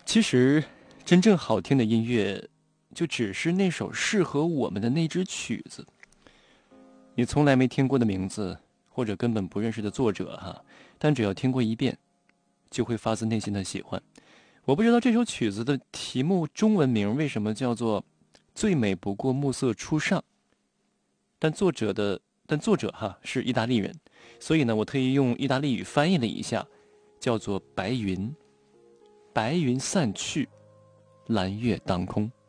其实，真正好听的音乐，就只是那首适合我们的那支曲子。你从来没听过的名字，或者根本不认识的作者哈，但只要听过一遍，就会发自内心的喜欢。我不知道这首曲子的题目中文名为什么叫做“最美不过暮色初上”，但作者是意大利人，所以呢，我特意用意大利语翻译了一下，叫做“白云”。白云散去，蓝月当空。